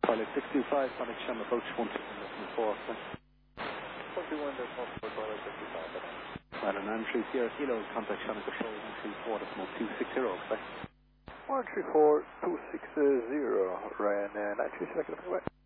Pilot 625, contact channel approach 121.4. 121.4, Pilot 625. Right, and 93 Sierra Kilo, contact channel control 134, decimal 260, expect. 134, 260, Ryan, 93 seconds away.